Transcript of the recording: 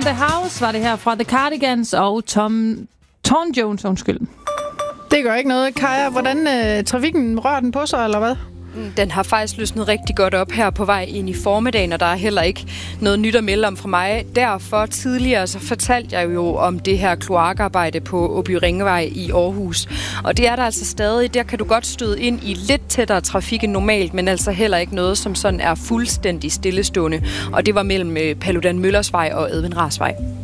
the House var det her fra The Cardigans og Tom Jones, undskyld. Det gør ikke noget. Kaja, hvordan trafikken rører den på sig, eller hvad? Den har faktisk løsnet rigtig godt op her på vej ind i formiddagen, og der er heller ikke noget nyt at melde om fra mig. Derfor tidligere så fortalte jeg jo om det her kloakarbejde på Åby Ringvej i Aarhus. Og det er der altså stadig. Der kan du godt støde ind i lidt tættere trafik end normalt, men altså heller ikke noget, som sådan er fuldstændig stillestående. Og det var mellem Paludan Møllersvej og Edvin Rasvej.